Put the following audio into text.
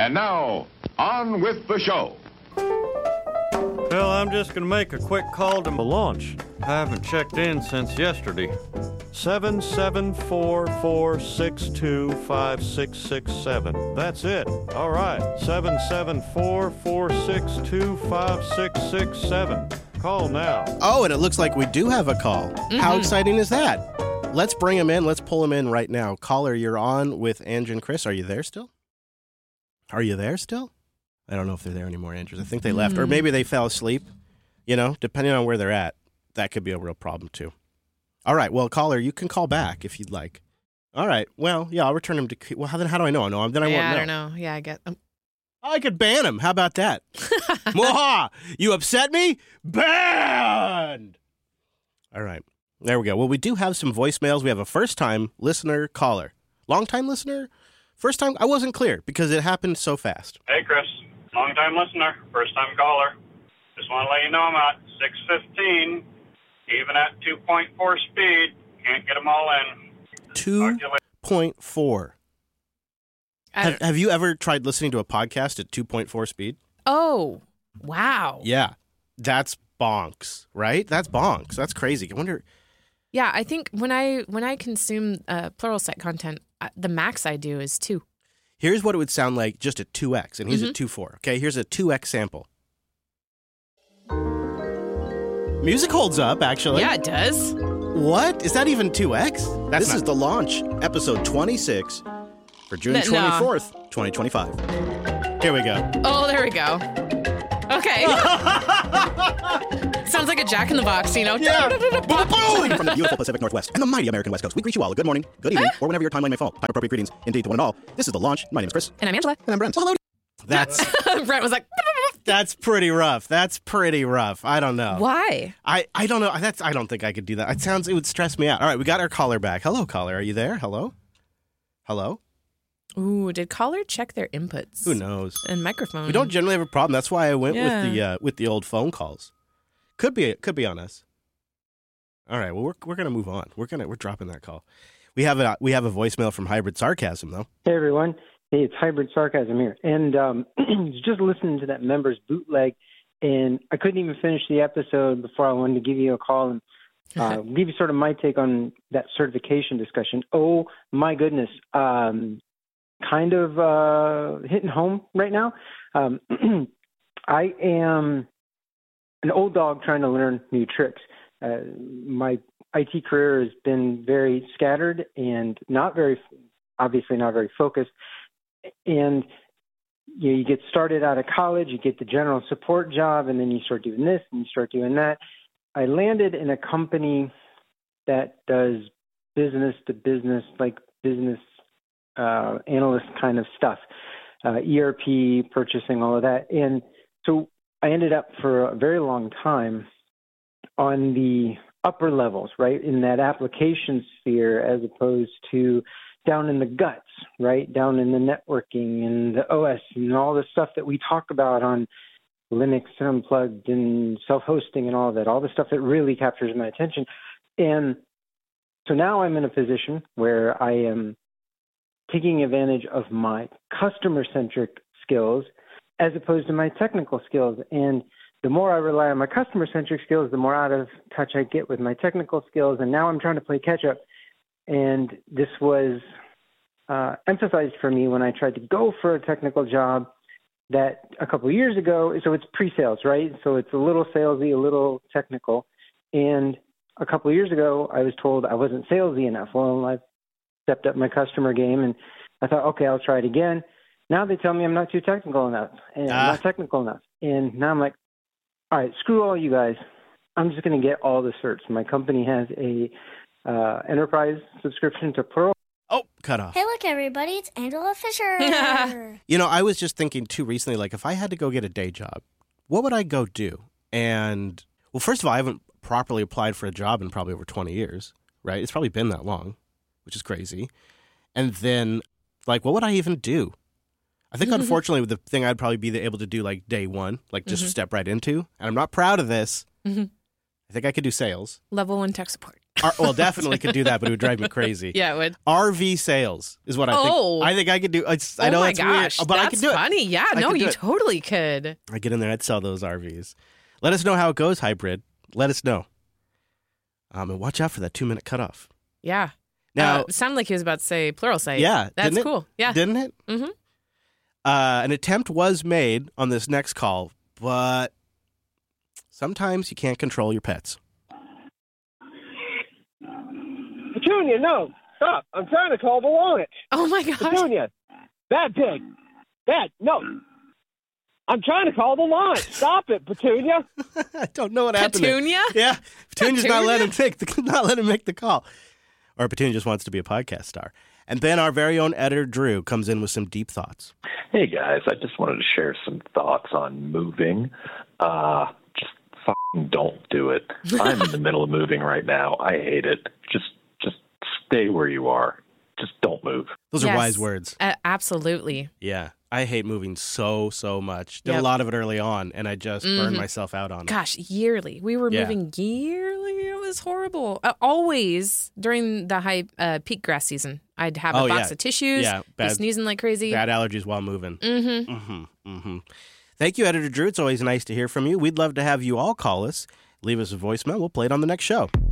And now, on with the show. Well, I'm just going to make a quick call to the launch. I haven't checked in since yesterday. 774-462-5667. That's it. All right. 774-462-5667. Call now. Oh, and it looks like we do have a call. Mm-hmm. How exciting is that? Let's bring him in. Let's pull him in right now. Caller, you're on with Andrew and Chris. Are you there still? Are you there still? I don't know if they're there anymore, Andrews. I think they left. Or maybe they fell asleep. You know, depending on where they're at, that could be a real problem, too. All right. Well, caller, you can call back if you'd like. All right. Well, yeah, I'll return him to... Well, then how do I know? No, then I won't know. I don't know. Yeah, I get... I could ban him. How about that? Mwaha! You upset me? Banned! All right. There we go. Well, we do have some voicemails. We have a first-time listener caller. Long-time listener? First time? I wasn't clear because it happened so fast. Hey, Chris. Long-time listener. First-time caller. Just want to let you know I'm at 615. Even at 2.4 speed. Can't get them all in. 2.4. Have you ever tried listening to a podcast at 2.4 speed? Oh, wow. Yeah. That's bonks, right? That's bonks. That's crazy. I wonder... Yeah, I think when I consume Pluralsight content, the max I do is 2. Here's what it would sound like just at 2x, and he's at 2.4. Okay, here's a 2x sample. Music holds up, actually. Yeah, it does. What? Is that even 2x? This is The Launch, episode 26 for June 24th, 2025. Here we go. Oh, there we go. Okay. Sounds like a Jack in the Box, you know? Yeah. Boom! From the beautiful Pacific Northwest and the mighty American West Coast, we greet you all a good morning, good evening, or whenever your timeline may fall. Time-appropriate greetings, indeed, to one and all. This is The Launch. My name is Chris. And I'm Angela. And I'm Brent. Well, hello. That's... Brent was like... That's pretty rough. That's pretty rough. I don't know. Why? I don't know. I don't think I could do that. It would stress me out. All right, we got our caller back. Hello, caller. Are you there? Hello? Hello? Ooh, did caller check their inputs? Who knows? And microphone. We don't generally have a problem. That's why I went with the old phone calls. Could be on us. All right. Well, we're gonna move on. We're dropping that call. We have a voicemail from Hybrid Sarcasm though. Hey everyone. Hey, it's Hybrid Sarcasm here, and just listening to that Members Bootleg, and I couldn't even finish the episode before I wanted to give you a call and give you sort of my take on that certification discussion. Oh my goodness. Kind of hitting home right now. I am an old dog trying to learn new tricks. My IT career has been very scattered and obviously not very focused. And you get started out of college, you get the general support job, and then you start doing this and you start doing that. I landed in a company that does business to business, like business analyst kind of stuff, ERP, purchasing, all of that. And so I ended up for a very long time on the upper levels, right, in that application sphere as opposed to down in the guts, right, down in the networking and the OS and all the stuff that we talk about on Linux Unplugged and self-hosting and all of that, all the stuff that really captures my attention. And so now I'm in a position where I am taking advantage of my customer-centric skills as opposed to my technical skills. And the more I rely on my customer-centric skills, the more out of touch I get with my technical skills. And now I'm trying to play catch-up. And this was emphasized for me when I tried to go for a technical job that a couple of years ago. So it's pre-sales, right? So it's a little salesy, a little technical. And a couple of years ago, I was told I wasn't salesy enough. Well, I stepped up my customer game, and I thought, okay, I'll try it again. Now they tell me I'm not too technical enough, and I'm not technical enough. And now I'm like, all right, screw all you guys. I'm just going to get all the certs. My company has a enterprise subscription to Plural. Oh, cut off. Hey, look, everybody. It's Angela Fisher. I was just thinking, too, recently, like, if I had to go get a day job, what would I go do? And, well, first of all, I haven't properly applied for a job in probably over 20 years, right? It's probably been that long, which is crazy. And then, like, what would I even do? I think, unfortunately, the thing I'd probably be able to do, like, day one, like, just step right into, and I'm not proud of this. I think I could do sales. Level 1 tech support. Well, definitely could do that, but it would drive me crazy. Yeah, it would. RV sales is what I Oh. think. I think I could do. I Oh know my it's gosh, weird, but I that's could do it. funny. Yeah, I no, could do you it. totally could. I get in there. I'd sell those RVs. Let us know how it goes, Hybrid. Let us know. And watch out for that 2-minute cutoff. Yeah. Now, it sounded like he was about to say Pluralsight. yeah, That's didn't it? cool. Yeah. Didn't it? Mm-hmm. An attempt was made on this next call, but sometimes you can't control your pets. Petunia, no. Stop. I'm trying to call the launch. Oh my gosh. Petunia. Bad pig. Bad. No. I'm trying to call the launch. Stop it, Petunia. I don't know what happened there. Petunia? Yeah, Petunia's not Petunia? letting him make the call. Or Petunia just wants to be a podcast star. And then our very own editor, Drew, comes in with some deep thoughts. Hey guys, I just wanted to share some thoughts on moving. Just fucking don't do it. I'm in the middle of moving right now. I hate it. Just stay where you are. Just don't move. Those are Yes. wise words. Absolutely. Yeah, I hate moving so much. Did a Yep. lot of it early on, and I just burned myself out on it. Gosh, yearly. We were Yeah. moving yearly. It was horrible. Always during the high peak grass season, I'd have a box of tissues. Yeah, be bad- sneezing like crazy. Bad allergies while moving. Mm-hmm. Thank you, Editor Drew. It's always nice to hear from you. We'd love to have you all call us. Leave us a voicemail. We'll play it on the next show.